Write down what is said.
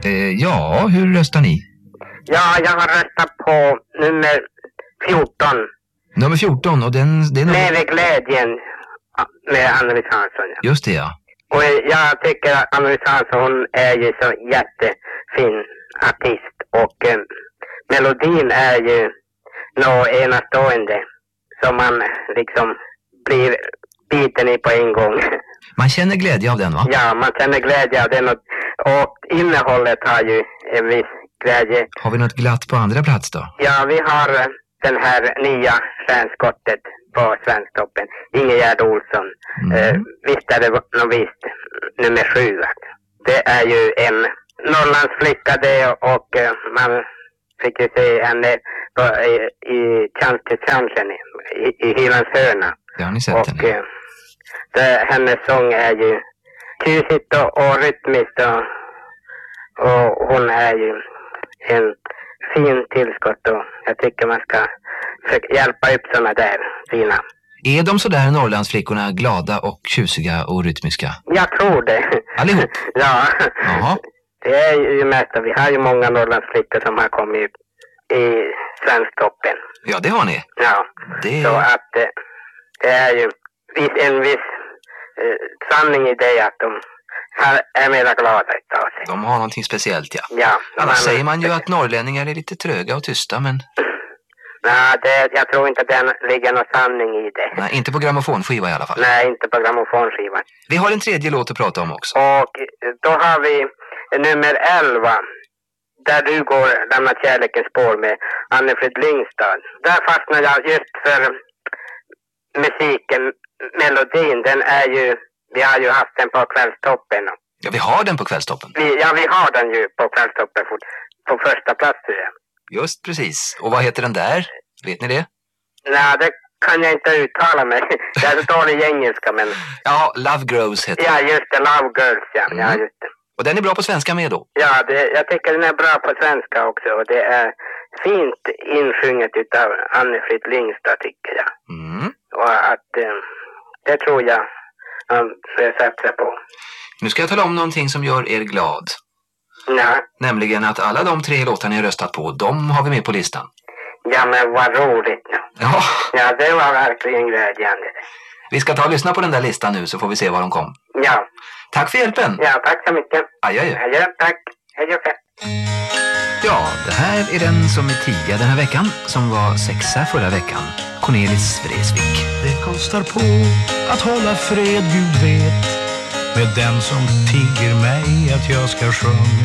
Ja, hur röstar ni? Ja, jag har röstat på nummer 14. Nummer 14, och det är nog... Med glädjen med Ann-Louise Hansson. Ja. Just det, ja. Och jag tycker att Ann-Louise Hansson, hon är ju så jättefin artist. Och melodin är ju något enastående. Som man liksom blir biten i på en gång. Man känner glädje av den, va? Ja, man känner glädje av den. Och innehållet har ju en viss glädje. Har vi något glatt på andra plats då? Ja, vi har den här nya stjärnskottet på Svensktoppen. Ingegärd Olsson. Visst är det något visst nummer 7. Det är ju en Norrlandsflicka det, och man fick ju se henne i Chans till chansen i Hilans hörna. Ja, har ni sett henne? Hennes sång är ju tjusigt och rytmiskt och hon är ju en fin tillskott, och jag tycker man ska försöka hjälpa upp såna där fina. Är de så där Norrlandsflickorna glada och tjusiga och rytmiska? Jag tror det. Allihop? Ja. Jaha. Det är ju mest, vi har ju många Norrlandsflickor som har kommit i Svensktoppen. Ja, det har ni. Ja, så att det är ju en viss sanning i det att de är mera glada utav sig. De har någonting speciellt, ja. Ja. Annars säger man ju att norrlänningar är lite tröga och tysta, men... Nej, jag tror inte att det ligger någon sanning i det. Nej, inte på grammofonskiva i alla fall. Nej, inte på grammofonskiva. Vi har en tredje låt att prata om också. Och då har vi nummer 11. Där du går lämna kärlekens spår med Anne-Frid Lyngstad. Där fastnar jag just för musiken, melodin. Den är ju, vi har ju haft den på Kvällstoppen. Ja, vi har den på Kvällstoppen. Vi har den ju på Kvällstoppen på första plats. Just precis. Och vad heter den där? Vet ni det? Nej, det kan jag inte uttala mig. Det står i engelska, men... Ja, Love Grows heter den. Ja, just det. Love Girls, ja. Ja, just det. Och den är bra på svenska med då? Ja, jag tycker den är bra på svenska också. Och det är fint insjunget utav Anne-Frid Lyngstad, tycker jag. Och att det tror jag man ska satsa på. Nu ska jag tala om någonting som gör er glad. Ja. Nämligen att alla de 3 låtar ni har röstat på, de har vi med på listan. Ja, men vad roligt. Ja. Ja, det var verkligen glädjande. Vi ska ta och lyssna på den där listan nu, så får vi se var de kom. Ja. Tack för hjälpen. Ja, tack så mycket. Adjö. Adjö, tack. Adjö. Ja, det här är den som är 10 den här veckan, som var 6 förra veckan. Cornelis Vreeswijk. Det kostar på att hålla fred, Gud vet, med den som tigger mig att jag ska sjunga.